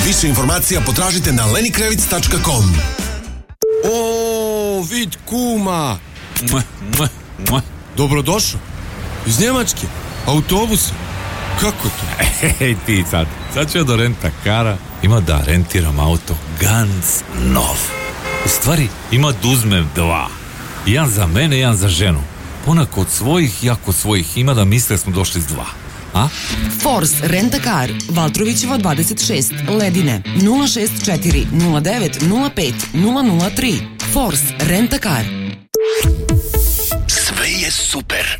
Više informacija potražite na lenikrevic.com. O, vid kuma. Dobrodošao. Iz Njemačke. Autobusa. Kako to? Ej ti sad ću ja do renta kara. Ima da rentiram auto ganz nov. U stvari ima da uzmem dva. Jedan za mene, jedan za ženu. Ona kod svojih, ja kod svojih. Ima da misle smo došli s dva. A? Force Rent-A-Car, Valtrovićeva 26, Ledine, 064 09 05 003. Force Rent-A-Car. Sve je super.